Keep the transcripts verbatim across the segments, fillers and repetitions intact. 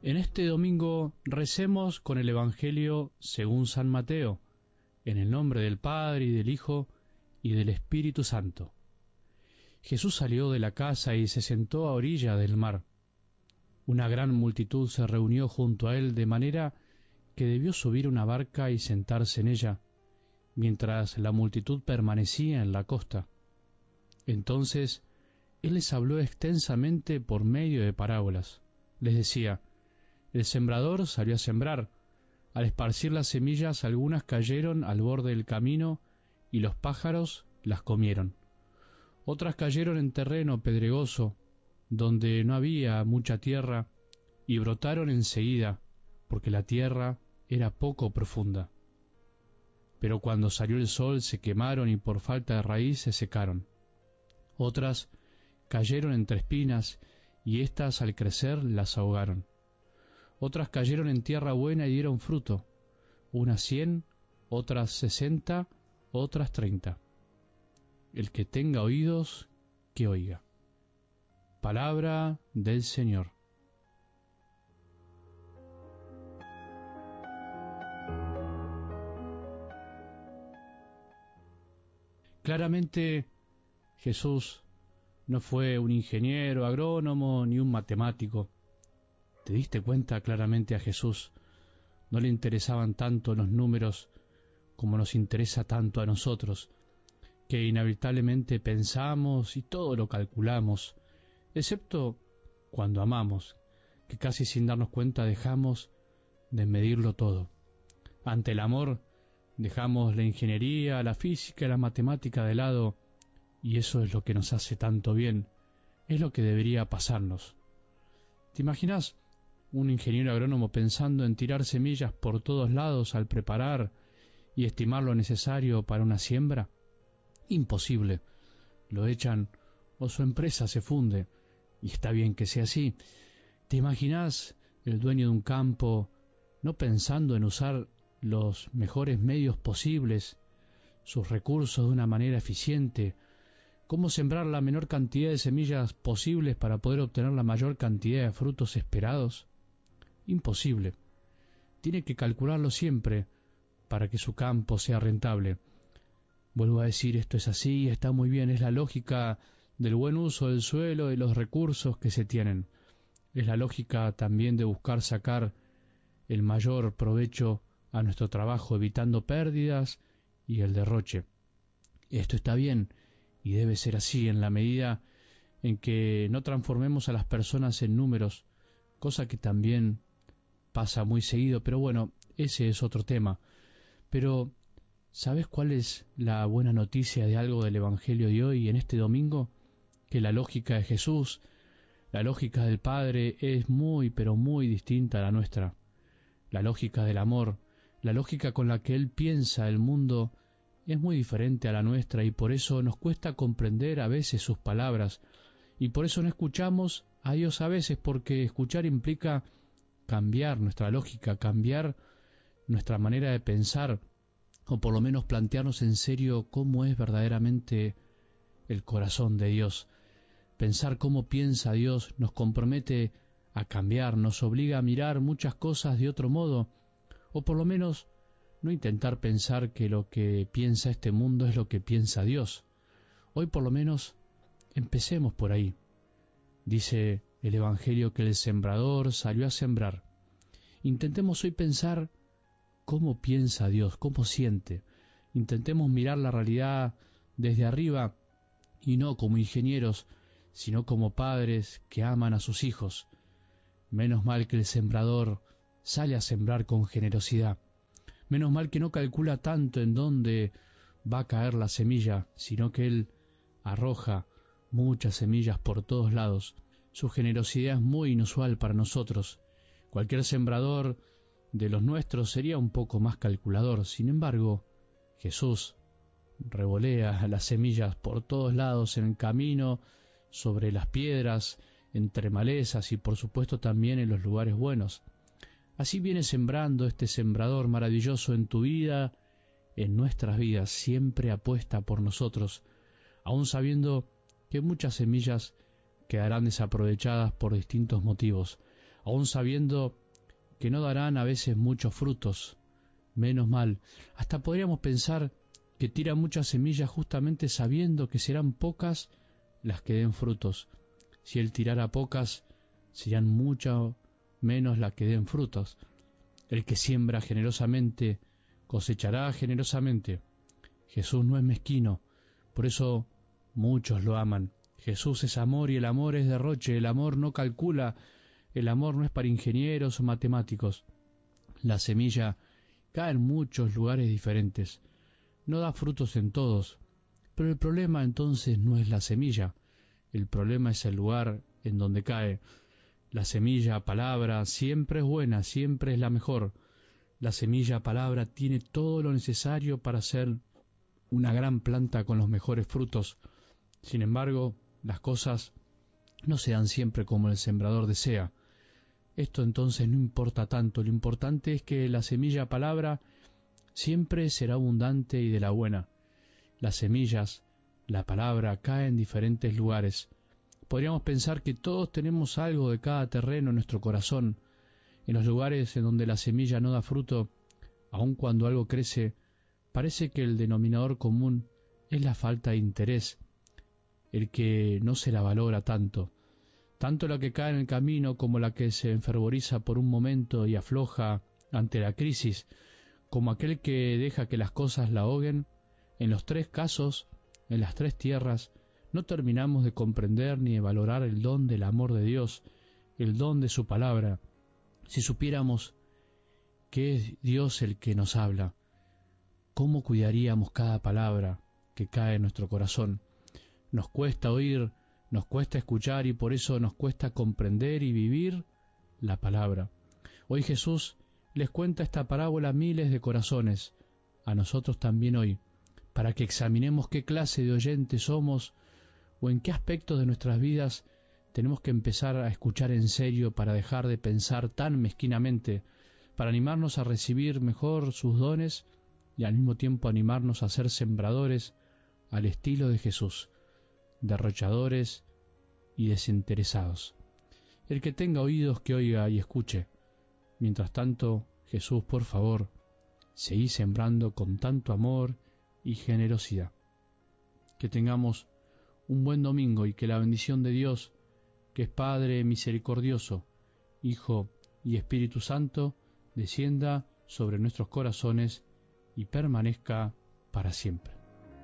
En este domingo recemos con el Evangelio según San Mateo, en el nombre del Padre, y del Hijo, y del Espíritu Santo. Jesús salió de la casa y se sentó a orilla del mar. Una gran multitud se reunió junto a él, de manera que debió subir una barca y sentarse en ella, mientras la multitud permanecía en la costa. Entonces él les habló extensamente por medio de parábolas. Les decía: el sembrador salió a sembrar. Al esparcir las semillas, algunas cayeron al borde del camino, y los pájaros las comieron. Otras cayeron en terreno pedregoso, donde no había mucha tierra, y brotaron enseguida, porque la tierra era poco profunda. Pero cuando salió el sol se quemaron y por falta de raíz se secaron. Otras cayeron entre espinas, y éstas al crecer las ahogaron. Otras cayeron en tierra buena y dieron fruto, unas cien, otras sesenta, otras treinta. El que tenga oídos, que oiga. Palabra del Señor. Claramente, Jesús no fue un ingeniero, agrónomo, ni un matemático. ¿Te diste cuenta? Claramente a Jesús no le interesaban tanto los números como nos interesa tanto a nosotros, que inevitablemente pensamos y todo lo calculamos, excepto cuando amamos, que casi sin darnos cuenta dejamos de medirlo todo. Ante el amor dejamos la ingeniería, la física y la matemática de lado, y eso es lo que nos hace tanto bien, es lo que debería pasarnos. ¿Te imaginas un ingeniero agrónomo pensando en tirar semillas por todos lados al preparar y estimar lo necesario para una siembra? Imposible. Lo echan o su empresa se funde, y está bien que sea así. ¿Te imaginas el dueño de un campo no pensando en usar los mejores medios posibles, sus recursos de una manera eficiente, cómo sembrar la menor cantidad de semillas posibles para poder obtener la mayor cantidad de frutos esperados? Imposible. Tiene que calcularlo siempre para que su campo sea rentable. Vuelvo a decir, esto es así, está muy bien, es la lógica del buen uso del suelo y los recursos que se tienen. Es la lógica también de buscar sacar el mayor provecho a nuestro trabajo, evitando pérdidas y el derroche. Esto está bien y debe ser así en la medida en que no transformemos a las personas en números, cosa que también pasa muy seguido, pero bueno, ese es otro tema. Pero, ¿sabes cuál es la buena noticia de algo del Evangelio de hoy, en este domingo? Que la lógica de Jesús, la lógica del Padre, es muy, pero muy distinta a la nuestra. La lógica del amor, la lógica con la que Él piensa el mundo, es muy diferente a la nuestra, y por eso nos cuesta comprender a veces sus palabras, y por eso no escuchamos a Dios a veces, porque escuchar implica cambiar nuestra lógica, cambiar nuestra manera de pensar, o por lo menos plantearnos en serio cómo es verdaderamente el corazón de Dios. Pensar cómo piensa Dios nos compromete a cambiar, nos obliga a mirar muchas cosas de otro modo, o por lo menos no intentar pensar que lo que piensa este mundo es lo que piensa Dios. Hoy por lo menos empecemos por ahí. Dice el Evangelio que el sembrador salió a sembrar. Intentemos hoy pensar cómo piensa Dios, cómo siente. Intentemos mirar la realidad desde arriba y no como ingenieros, sino como padres que aman a sus hijos. Menos mal que el sembrador sale a sembrar con generosidad. Menos mal que no calcula tanto en dónde va a caer la semilla, sino que él arroja muchas semillas por todos lados. Su generosidad es muy inusual para nosotros. Cualquier sembrador de los nuestros sería un poco más calculador. Sin embargo, Jesús revolea las semillas por todos lados en el camino, sobre las piedras, entre malezas y por supuesto también en los lugares buenos. Así viene sembrando este sembrador maravilloso en tu vida, en nuestras vidas, siempre apuesta por nosotros, aun sabiendo que muchas semillas quedarán desaprovechadas por distintos motivos, aun sabiendo que no darán a veces muchos frutos. Menos mal, hasta podríamos pensar que tira muchas semillas justamente sabiendo que serán pocas las que den frutos. Si él tirara pocas, serían mucho menos las que den frutos. El que siembra generosamente, cosechará generosamente. Jesús no es mezquino, por eso muchos lo aman. Jesús es amor y el amor es derroche, el amor no calcula, el amor no es para ingenieros o matemáticos. La semilla cae en muchos lugares diferentes, no da frutos en todos, pero el problema entonces no es la semilla, el problema es el lugar en donde cae. La semilla, palabra, siempre es buena, siempre es la mejor. La semilla, palabra, tiene todo lo necesario para ser una gran planta con los mejores frutos. Sin embargo, las cosas no se dan siempre como el sembrador desea. Esto entonces no importa tanto, lo importante es que la semilla, palabra, siempre será abundante y de la buena. Las semillas, la palabra, caen en diferentes lugares. Podríamos pensar que todos tenemos algo de cada terreno en nuestro corazón. En los lugares en donde la semilla no da fruto, aun cuando algo crece, parece que el denominador común es la falta de interés, el que no se la valora tanto. Tanto la que cae en el camino como la que se enfervoriza por un momento y afloja ante la crisis, como aquel que deja que las cosas la ahoguen. En los tres casos, en las tres tierras, no terminamos de comprender ni de valorar el don del amor de Dios, el don de su palabra. Si supiéramos que es Dios el que nos habla, ¿cómo cuidaríamos cada palabra que cae en nuestro corazón? Nos cuesta oír, nos cuesta escuchar y por eso nos cuesta comprender y vivir la palabra. Hoy Jesús les cuenta esta parábola a miles de corazones, a nosotros también hoy, para que examinemos qué clase de oyentes somos o en qué aspectos de nuestras vidas tenemos que empezar a escuchar en serio para dejar de pensar tan mezquinamente, para animarnos a recibir mejor sus dones y al mismo tiempo animarnos a ser sembradores al estilo de Jesús, derrochadores y desinteresados. El que tenga oídos que oiga y escuche. Mientras tanto, Jesús, por favor, seguí sembrando con tanto amor y generosidad. Que tengamos un buen domingo y que la bendición de Dios, que es Padre misericordioso, Hijo y Espíritu Santo, descienda sobre nuestros corazones y permanezca para siempre.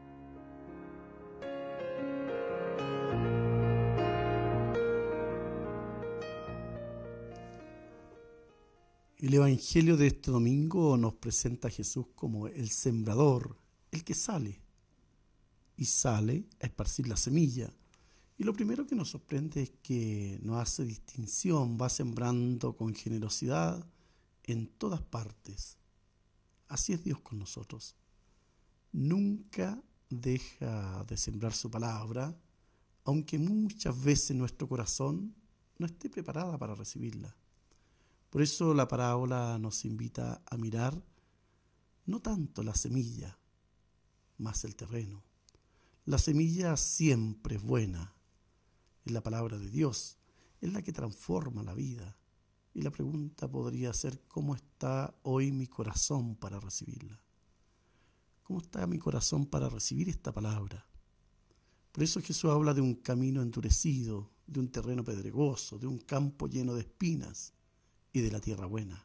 El Evangelio de este domingo nos presenta a Jesús como el sembrador, el que sale, y sale a esparcir la semilla. Y lo primero que nos sorprende es que no hace distinción, va sembrando con generosidad en todas partes. Así es Dios con nosotros. Nunca deja de sembrar su palabra, aunque muchas veces nuestro corazón no esté preparada para recibirla. Por eso la parábola nos invita a mirar no tanto la semilla, más el terreno. La semilla siempre es buena, es la palabra de Dios, es la que transforma la vida. Y la pregunta podría ser: ¿cómo está hoy mi corazón para recibirla? ¿Cómo está mi corazón para recibir esta palabra? Por eso Jesús habla de un camino endurecido, de un terreno pedregoso, de un campo lleno de espinas y de la tierra buena.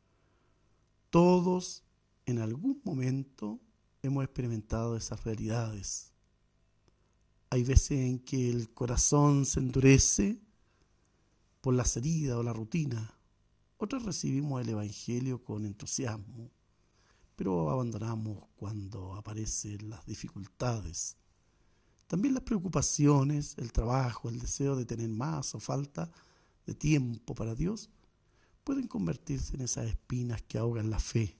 Todos en algún momento hemos experimentado esas realidades. Hay veces en que el corazón se endurece por las heridas o la rutina. Otras recibimos el Evangelio con entusiasmo, pero abandonamos cuando aparecen las dificultades. También las preocupaciones, el trabajo, el deseo de tener más o falta de tiempo para Dios pueden convertirse en esas espinas que ahogan la fe.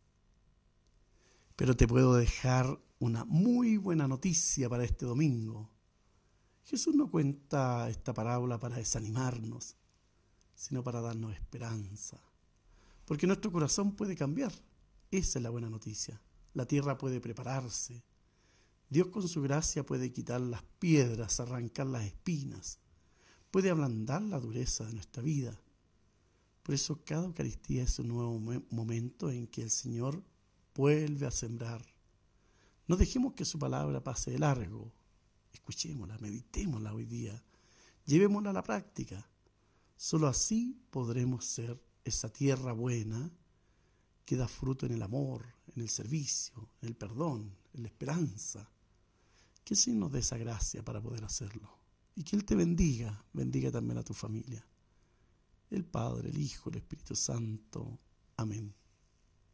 Pero te puedo dejar una muy buena noticia para este domingo. Jesús no cuenta esta parábola para desanimarnos, sino para darnos esperanza. Porque nuestro corazón puede cambiar. Esa es la buena noticia. La tierra puede prepararse. Dios con su gracia puede quitar las piedras, arrancar las espinas. Puede ablandar la dureza de nuestra vida. Por eso cada Eucaristía es un nuevo momento en que el Señor vuelve a sembrar. No dejemos que su palabra pase de largo. Escuchémosla, meditémosla hoy día. Llevémosla a la práctica. Solo así podremos ser esa tierra buena que da fruto en el amor, en el servicio, en el perdón, en la esperanza. Que el Señor nos dé esa gracia para poder hacerlo. Y que Él te bendiga, bendiga también a tu familia. El Padre, el Hijo, el Espíritu Santo. Amén.